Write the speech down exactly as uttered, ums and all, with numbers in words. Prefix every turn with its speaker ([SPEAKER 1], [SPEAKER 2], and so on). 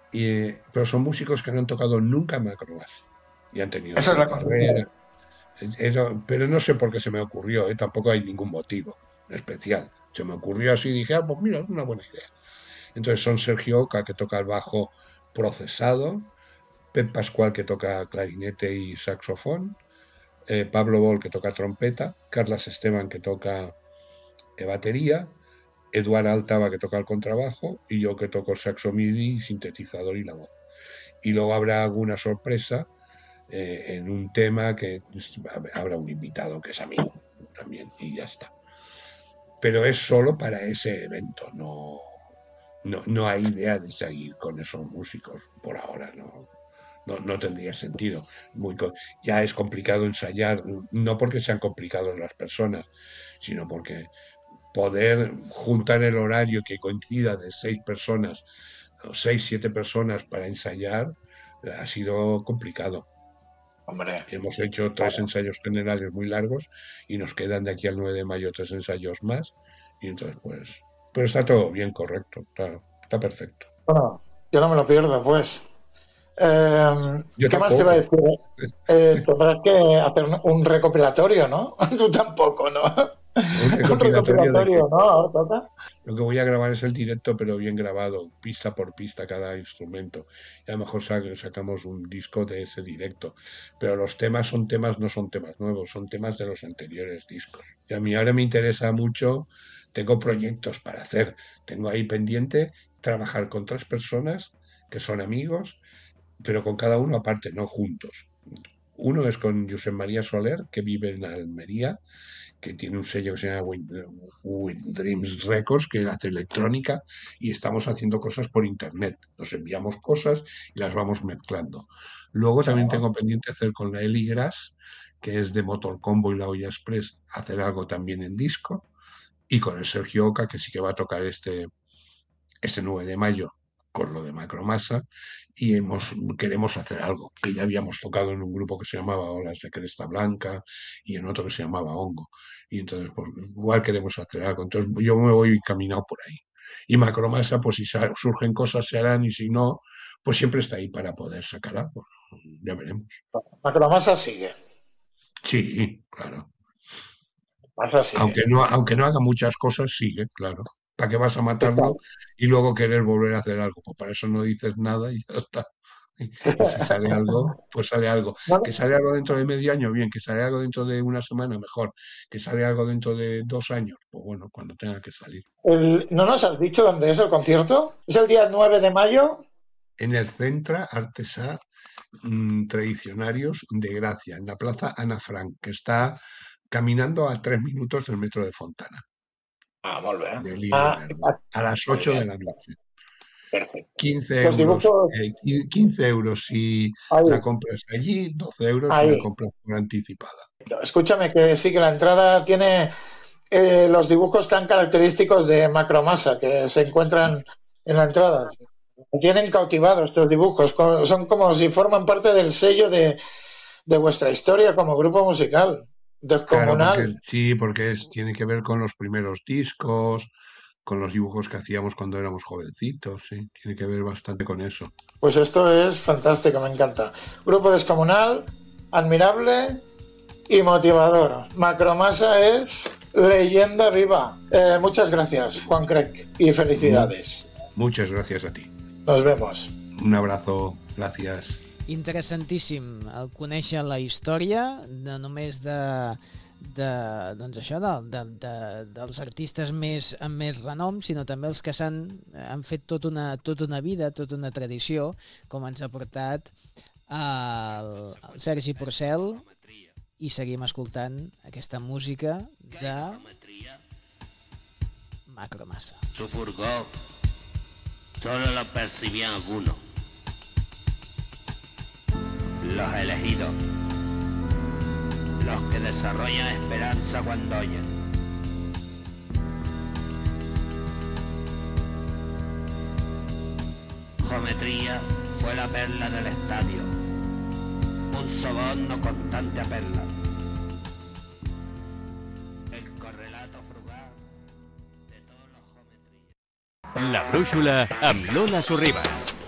[SPEAKER 1] Y, eh, pero son músicos que no han tocado nunca Macromás y han tenido
[SPEAKER 2] Esa es
[SPEAKER 1] su
[SPEAKER 2] la cosa.
[SPEAKER 1] carrera. Eso, pero no sé por qué se me ocurrió, ¿eh? Tampoco hay ningún motivo especial. Se me ocurrió así y dije, ah, pues mira, es una buena idea. Entonces son Sergio Oca, que toca el bajo procesado, Pep Pascual, que toca clarinete y saxofón, eh, Pablo Bol, que toca trompeta, Carlas Esteban, que toca eh, batería, Eduard Altava, que toca el contrabajo, y yo, que toco el saxo MIDI, sintetizador y la voz. Y luego habrá alguna sorpresa eh, en un tema que habrá un invitado que es amigo también, y ya está. Pero es solo para ese evento, no, no, no hay idea de seguir con esos músicos por ahora, no, no, no tendría sentido. Muy, ya es complicado ensayar, no porque sean complicados las personas, sino porque poder juntar el horario que coincida de seis personas, o seis, siete personas para ensayar, ha sido complicado.
[SPEAKER 2] Hombre,
[SPEAKER 1] Hemos hecho tres
[SPEAKER 2] claro.
[SPEAKER 1] ensayos generales muy largos y nos quedan de aquí al nueve de mayo tres ensayos más. Y entonces, pues, pero está todo bien, correcto, está, está perfecto.
[SPEAKER 2] Bueno, yo no me lo pierdo, pues. Eh,
[SPEAKER 1] Yo
[SPEAKER 2] ¿Qué más te iba a
[SPEAKER 1] tampoco.
[SPEAKER 2] decir? Eh, tendrás que hacer un, un recopilatorio, ¿no? Tú tampoco, ¿no?
[SPEAKER 1] Un
[SPEAKER 2] Un
[SPEAKER 1] recopilatorio de que
[SPEAKER 2] recopilatorio, ¿no? Ahora toca.
[SPEAKER 1] lo que voy a grabar es el directo, pero bien grabado, pista por pista cada instrumento. Y a lo mejor sa- sacamos un disco de ese directo. Pero los temas son temas, no son temas nuevos, son temas de los anteriores discos. Y a mí ahora me interesa mucho, tengo proyectos para hacer. Tengo ahí pendiente trabajar con tres personas que son amigos, pero con cada uno aparte, no juntos. Uno es con Josep María Soler, que vive en Almería, que tiene un sello que se llama Wind, Wind Dreams Records, que hace electrónica, y estamos haciendo cosas por internet. Nos enviamos cosas y las vamos mezclando. Luego también
[SPEAKER 2] Ah,
[SPEAKER 1] tengo pendiente hacer con la Eli Gras, que es de Motor Combo y la Olla Express, hacer algo también en disco. Y con el Sergio Oca, que sí que va a tocar este, este nueve de mayo con lo de Macromasa, y hemos, queremos hacer algo, que ya habíamos tocado en un grupo que se llamaba Olas de Cresta Blanca y en otro que se llamaba Hongo. Y entonces, pues, igual queremos hacer algo. Entonces, yo me voy encaminado por ahí. Y Macromasa, pues si surgen cosas se harán, y si no, pues siempre está ahí para poder sacar algo. Ya veremos.
[SPEAKER 2] Macromasa sigue.
[SPEAKER 1] Sí, claro.
[SPEAKER 2] Masa sigue.
[SPEAKER 1] Aunque no, aunque no haga muchas cosas, sigue, claro. ¿Para qué vas a matarlo
[SPEAKER 2] Está.
[SPEAKER 1] y luego querer volver a hacer algo? Pues para eso no dices nada y ya está. Y, y si sale algo, pues sale algo. Que
[SPEAKER 2] No,
[SPEAKER 1] sale algo dentro de medio año, bien. Que sale algo dentro de una semana, mejor. Que sale algo dentro de dos años, pues bueno, cuando tenga que salir.
[SPEAKER 2] el- ¿no nos has dicho dónde es el concierto? ¿Es el día nueve de mayo?
[SPEAKER 1] En el Centra Artesà mm, Tradicionarios de Gracia, en la Plaza Ana Frank, que está caminando a tres minutos del metro de Fontana,
[SPEAKER 2] Ah, molt bé.
[SPEAKER 1] de Línea
[SPEAKER 2] Ah,
[SPEAKER 1] Verde,
[SPEAKER 2] ah,
[SPEAKER 1] a las
[SPEAKER 2] muy
[SPEAKER 1] ocho de
[SPEAKER 2] bien.
[SPEAKER 1] la noche.
[SPEAKER 2] Perfecto.
[SPEAKER 1] quince
[SPEAKER 2] Los
[SPEAKER 1] euros,
[SPEAKER 2] dibujos
[SPEAKER 1] eh, quince euros si la
[SPEAKER 2] ahí,
[SPEAKER 1] compras allí, doce euros si la
[SPEAKER 2] ahí.
[SPEAKER 1] compras por anticipada.
[SPEAKER 2] Escúchame que sí que la entrada tiene eh, los dibujos tan característicos de Macromasa que se encuentran en la entrada. Me tienen cautivado estos dibujos. co- Son como si forman parte del sello de, de vuestra historia como grupo musical.
[SPEAKER 1] Claro, porque
[SPEAKER 2] Descomunal.
[SPEAKER 1] sí, porque es, tiene que ver con los primeros discos, con los dibujos que hacíamos cuando éramos jovencitos, sí, tiene que ver bastante con eso.
[SPEAKER 2] Pues esto es fantástico, me encanta. Grupo descomunal, admirable y motivador. Macromasa es leyenda viva. Eh, muchas gracias, Juan Craig, y
[SPEAKER 1] Mu-
[SPEAKER 2] felicidades.
[SPEAKER 1] Muchas gracias a ti.
[SPEAKER 2] Nos vemos.
[SPEAKER 1] Un abrazo, gracias.
[SPEAKER 3] Interessantíssim el conèixer la història, no només de, de, doncs això, de, de, de, dels artistes més, amb més renom, sinó també els que s'han han fet tota una, tota una vida, tota una tradició, com ens ha portat el, el Sergi Porcel, i seguim escoltant aquesta música de Macromasa.
[SPEAKER 4] Su furgón solo lo percibían algunos, los elegidos, los que desarrollan esperanza cuando oyen. Geometría fue la perla del estadio, un soborno constante a perla. El correlato frugal de todos los geometrías.
[SPEAKER 5] La brúixola amb Lola Sorribas.